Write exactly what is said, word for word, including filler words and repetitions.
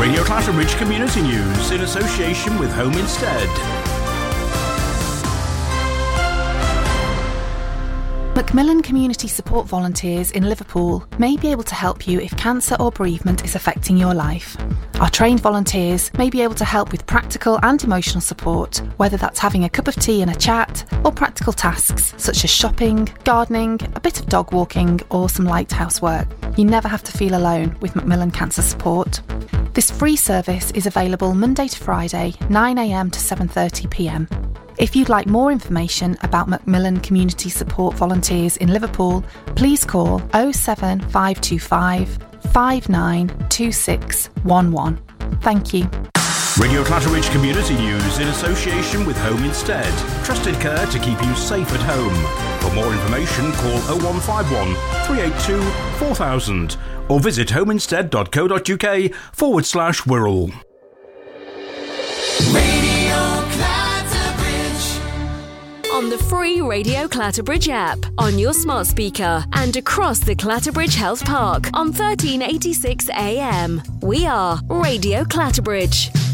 Radio Clatterbridge Community News in association with Home Instead. Macmillan Community Support Volunteers in Liverpool may be able to help you if cancer or bereavement is affecting your life. Our trained volunteers may be able to help with practical and emotional support, whether that's having a cup of tea and a chat, or practical tasks such as shopping, gardening, a bit of dog walking, or some light housework. You never have to feel alone with Macmillan Cancer Support. This free service is available Monday to Friday, nine a m to seven thirty p m. If you'd like more information about Macmillan Community Support Volunteers in Liverpool, please call oh seven five two five, five nine two six one one. Thank you. Radio Clatterbridge Community News in association with Home Instead. Trusted care to keep you safe at home. For more information, call oh one five one, three eight two, four thousand or visit homeinstead.co.uk forward slash Wirral. On the free Radio Clatterbridge app, on your smart speaker, and across the Clatterbridge Health Park on thirteen eighty-six A M. We are Radio Clatterbridge.